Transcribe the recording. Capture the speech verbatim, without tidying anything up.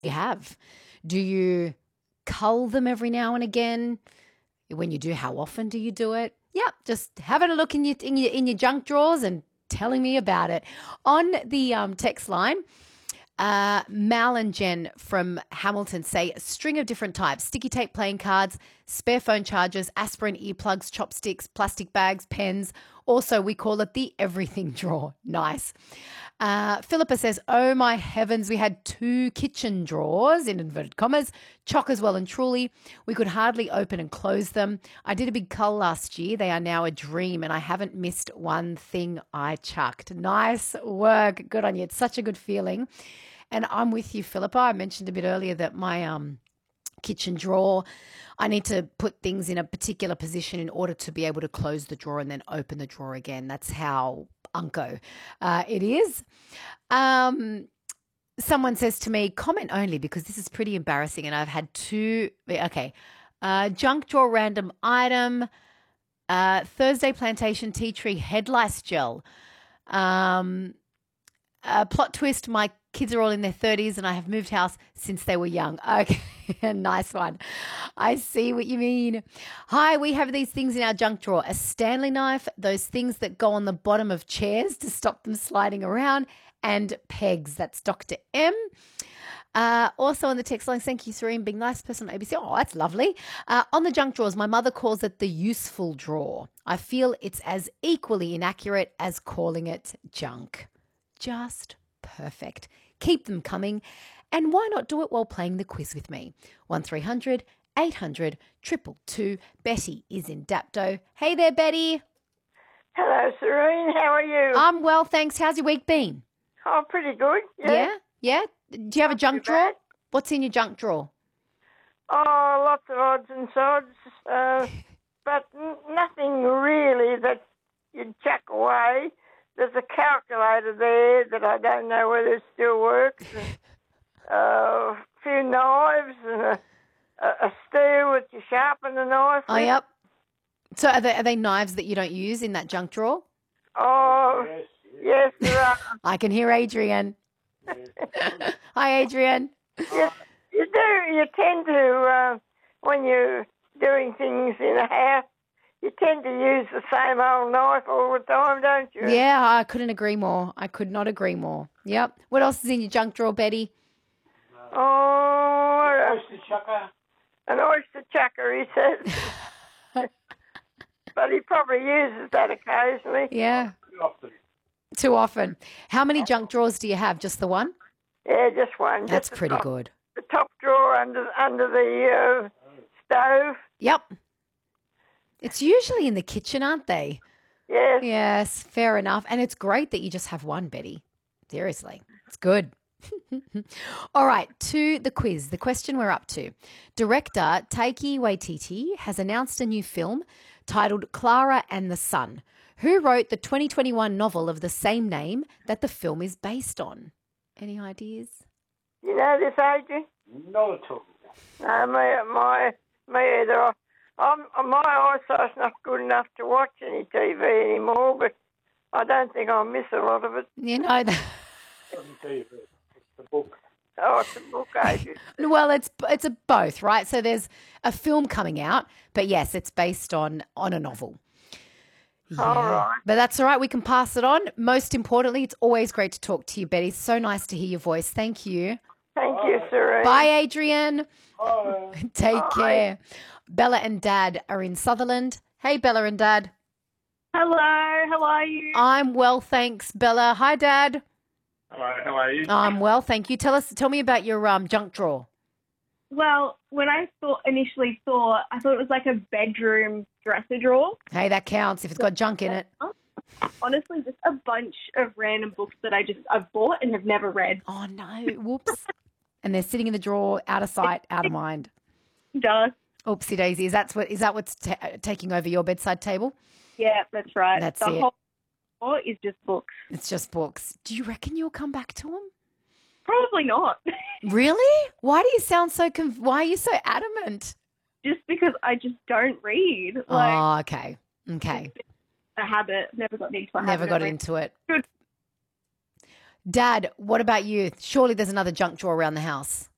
you have? Do you cull them every now and again? When you do, how often do you do it? Yeah, just having a look in your in your in your junk drawers and telling me about it. On the um, text line, uh, Mal and Jen from Hamilton say a string of different types: sticky tape playing cards, spare phone chargers, aspirin earplugs, chopsticks, plastic bags, pens. Also, we call it the everything drawer. Nice. Uh, Philippa says, oh my heavens, we had two kitchen drawers, in inverted commas, chock as well and truly. We could hardly open and close them. I did a big cull last year. They are now a dream and I haven't missed one thing I chucked. Nice work. Good on you. It's such a good feeling. And I'm with you, Philippa. I mentioned a bit earlier that my um kitchen drawer, I need to put things in a particular position in order to be able to close the drawer and then open the drawer again. That's how unco uh, it is. Um, someone says to me, comment only because this is pretty embarrassing and I've had two, okay, uh, junk drawer random item, uh, Thursday Plantation tea tree head lice gel. Um, uh, plot twist, my kids are all in their thirties and I have moved house since they were young. Okay, nice one. I see what you mean. Hi, we have these things in our junk drawer. A Stanley knife, those things that go on the bottom of chairs to stop them sliding around, and pegs. That's Doctor M. Uh, also on the text line, thank you, Serene, being a nice person on A B C. Oh, that's lovely. Uh, on the junk drawers, my mother calls it the useful drawer. I feel it's as equally inaccurate as calling it junk. Just perfect. Keep them coming. And why not do it while playing the quiz with me? one three hundred eight hundred two two two. Betty is in Dapto. Hey there, Betty. Hello, Serene. How are you? I'm well, thanks. How's your week been? Oh, pretty good. Yeah. Yeah? Yeah? Do you have a junk drawer? What's in your junk drawer? Oh, lots of odds and sods, uh, but n- nothing really that you'd chuck away. There's a calculator there that I don't know whether it still works. And, uh, a few knives and a, a, a steel that you sharpen the knife Oh, with. yep. So are they, are they knives that you don't use in that junk drawer? Oh, Yes, yes, there are. I can hear Adrian. Hi, Adrian. Yes, you do. You tend to, uh, when you're doing things in a house, you tend to use the same old knife all the time, don't you? Yeah, I couldn't agree more. I could not agree more. Yep. What else is in your junk drawer, Betty? Oh, oyster chucker. an oyster chucker, he says. But he probably uses that occasionally. Yeah. Too often. Too often. How many junk drawers do you have? Just the one? Yeah, just one. That's just the pretty top, good. The top drawer under under the uh, stove. Yep. It's usually in the kitchen, aren't they? Yes. Yes, fair enough. And it's great that you just have one, Betty. Seriously. It's good. All right, to the quiz, the question we're up to. Director Taiki Waititi has announced a new film titled Clara and the Sun. Who wrote the twenty twenty-one novel of the same name that the film is based on? Any ideas? You know this, Adrian? Not at all. No, my my me either. I'm, my eyesight's not good enough to watch any T V anymore, but I don't think I'll miss a lot of it. You know that. Doesn't T V. It's the book. Oh, it's a book, Adrian. Well, it's it's a both, right? So there's a film coming out, but yes, it's based on on a novel. Yeah. All right. But that's all right. We can pass it on. Most importantly, it's always great to talk to you, Betty. So nice to hear your voice. Thank you. Thank you, Serene. Bye, Adrian. Oh, Take Bye. care. Bella and Dad are in Sutherland. Hey, Bella and Dad. Hello, how are you? I'm well, thanks, Bella. Hi, Dad. hello, how are you? I'm well, thank you. Tell us, tell me about your um junk drawer. Well, when I thought initially saw, I thought it was like a bedroom dresser drawer. Hey, that counts if it's got junk in it. Honestly, just a bunch of random books that I just I've bought and have never read. Oh no! Whoops. And they're sitting in the drawer, out of sight, out of mind. Duh. Oopsie daisy. Is that what is that what's ta taking over your bedside table? Yeah, that's right. That's the it. whole drawer is just books. It's just books. Do you reckon you'll come back to them? Probably not. Really? Why do you sound so? Conv why are you so adamant? Just because I just don't read. Like Oh, okay, okay. a habit. Never got into a habit. Never got of into it. Good. Dad, what about you? Surely there's another junk drawer around the house.